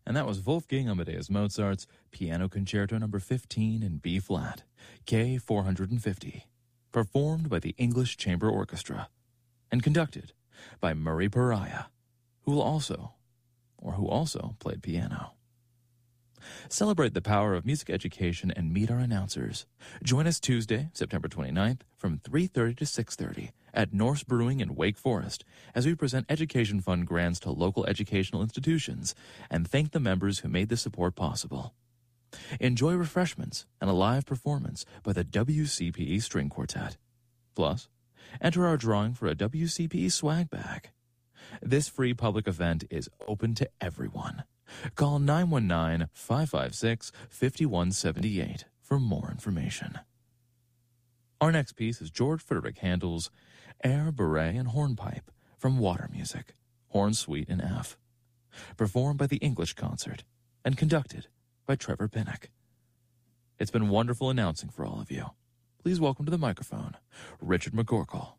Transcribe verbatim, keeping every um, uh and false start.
And that was Wolfgang Amadeus Mozart's Piano Concerto number fifteen in B flat, K four hundred fifty, performed by the English Chamber Orchestra and conducted by Murray Pariah, who will also, or who also played piano. Celebrate the power of music education and meet our announcers. Join us Tuesday, September twenty-ninth from three thirty to six thirty at Norse Brewing in Wake Forest as we present Education Fund grants to local educational institutions and thank the members who made this support possible. Enjoy refreshments and a live performance by the W C P E String Quartet. Plus, enter our drawing for a W C P E swag bag. This free public event is open to everyone. Call nine one nine, five five six, five one seven eight for more information. Our next piece is George Frederick Handel's Air, Beret, and Hornpipe from Water Music, Horn Suite in F, performed by the English Concert and conducted by Trevor Pinnock. It's been wonderful announcing for all of you. Please welcome to the microphone, Richard McCorkle.